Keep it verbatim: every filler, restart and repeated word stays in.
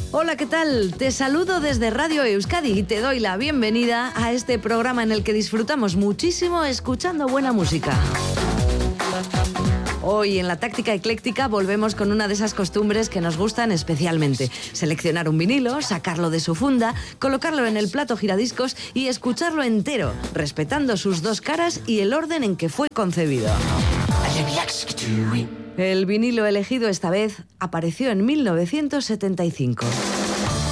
Hola, ¿qué tal? Te saludo desde Radio Euskadi y te doy la bienvenida a este programa en el que disfrutamos muchísimo escuchando buena música. Hoy en la táctica ecléctica volvemos con una de esas costumbres que nos gustan especialmente. Seleccionar un vinilo, sacarlo de su funda, colocarlo en el plato giradiscos y escucharlo entero, respetando sus dos caras y el orden en que fue concebido. El vinilo elegido esta vez apareció en mil novecientos setenta y cinco.